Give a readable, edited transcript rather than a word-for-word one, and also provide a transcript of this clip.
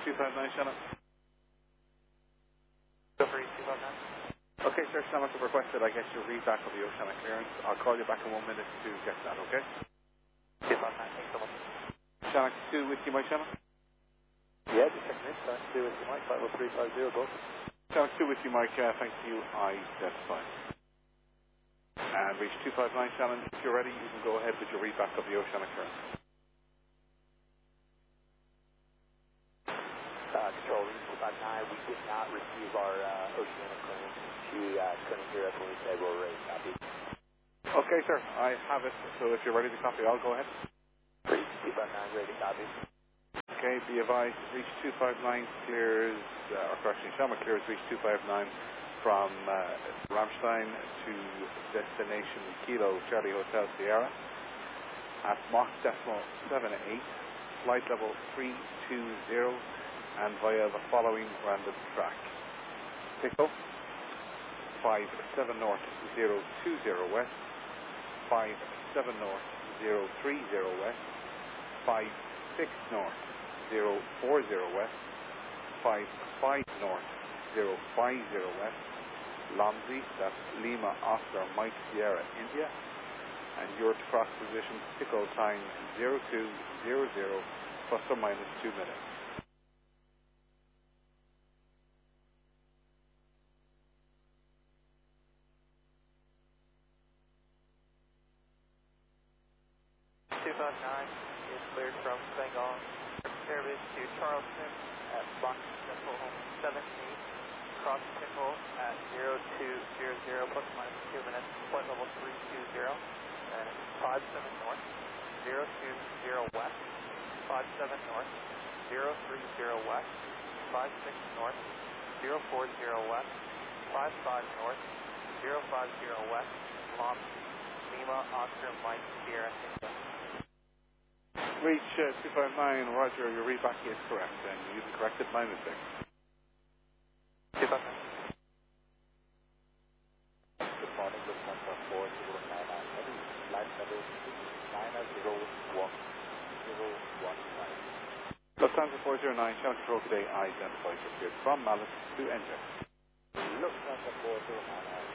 259, Shannon. Go for East 259. Okay, sir, Shannon, as requested, I get your read back of the oceanic clearance. I'll call you back in 1 minute to get that, okay? 259, thanks so much. Shannon 2 with you, my Shannon? Yeah, just checking in. Shannon 2 with you, Mike. 50350, go. Shannon 2 with you, Mike. Thank you. Identified. And reach 259, Shannon. If you're ready, you can go ahead with your read back of the oceanic clearance. Control, reach 259. We did not receive our oceanic clearance. She couldn't hear us when we said we're ready to copy. Okay, sir. I have it. So if you're ready to copy, I'll go ahead. Reach 259, ready to copy. Okay, be advised, reach 259 clears, or correction, Shamrock clears reach 259 from Ramstein to destination Kilo Charlie Hotel Sierra at Mach decimal 78, flight level 320, and via the following random track. Pico, 57 north 020 west, 57 north 030 west, 56 north 040 west, 55 north 050 west, Lomzi, that's Lima Oscar Mike Sierra India, and you're to cross position Pico time 0200 plus or minus 2 minutes. Is cleared from Saigon service to Charleston at Mach decimal 78, cross Pickle at 0200 plus or minus 2 minutes, flight level 320, and 57 north, 020 west, 57 north, 030 west, 56 north, 040 west, 55 north, 050 west, Lima Oscar Mike Sierra India. Reach 259, Roger, your read back is correct, and you can correct it my mistake. 259. Good morning, this is 1.4, 099 heavy, flight level 9011015. Lufthansa 409, Channel Control today, identified, cleared from Malice to Enter. Lufthansa 409.